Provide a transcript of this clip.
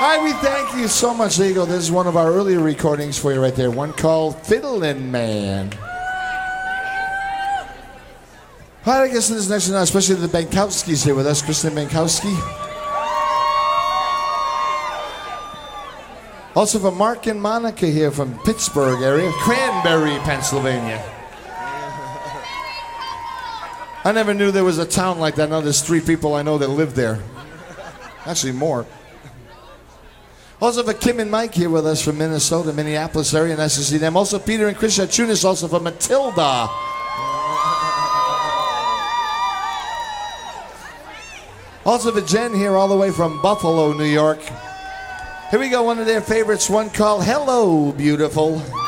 right, we thank you so much. There you go. This is one of our earlier recordings for you right there. One called Fiddlin' Man. All right, I guess this next one, especially the Benkowskis here with us. Kristen Benkowski. Also from Mark and Monica here from Pittsburgh area. Cranberry, Pennsylvania. I never knew there was a town like that. Now there's 3 people I know that live there. Actually, more. Also for Kim and Mike here with us from Minnesota, Minneapolis area. Nice to see them. Also Peter and Chris Yachunas, also from Matilda. Also for Jen here all the way from Buffalo, New York. Here we go, one of their favorites, one called Hello, Beautiful.